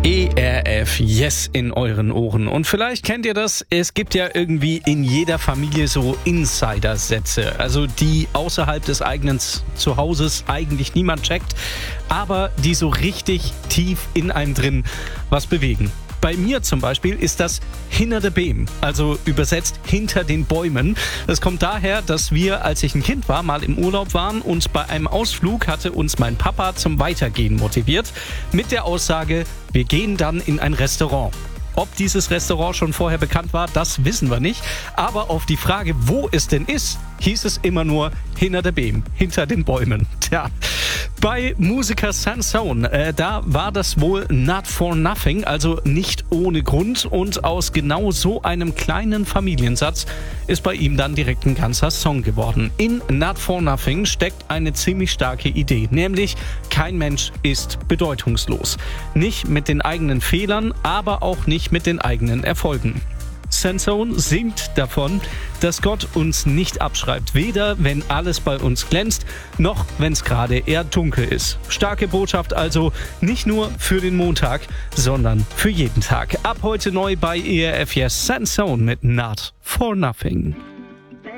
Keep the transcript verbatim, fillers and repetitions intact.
E R F Yes in euren Ohren. Und vielleicht kennt ihr das, es gibt ja irgendwie in jeder Familie so Insider-Sätze, also die außerhalb des eigenen Zuhauses eigentlich niemand checkt, aber die so richtig tief in einem drin was bewegen. Bei mir zum Beispiel ist das hinter de Beem, also übersetzt hinter den Bäumen. Das kommt daher, dass wir, als ich ein Kind war, mal im Urlaub waren und bei einem Ausflug hatte uns mein Papa zum Weitergehen motiviert mit der Aussage, wir gehen dann in ein Restaurant. Ob dieses Restaurant schon vorher bekannt war, das wissen wir nicht. Aber auf die Frage, wo es denn ist, hieß es immer nur hinter de Beem, hinter den Bäumen. Tja. Bei Musiker Sansone, äh, da war das wohl not for nothing, also nicht ohne Grund. Und aus genau so einem kleinen Familiensatz ist bei ihm dann direkt ein ganzer Song geworden. In Not for Nothing steckt eine ziemlich starke Idee, nämlich kein Mensch ist bedeutungslos. Nicht mit den eigenen Fehlern, aber auch nicht mit den eigenen Erfolgen. Sansone singt davon, dass Gott uns nicht abschreibt, weder wenn alles bei uns glänzt, noch wenn es gerade eher dunkel ist. Starke Botschaft also, nicht nur für den Montag, sondern für jeden Tag. Ab heute neu bei E R F Yes, Sansone mit Not for Nothing.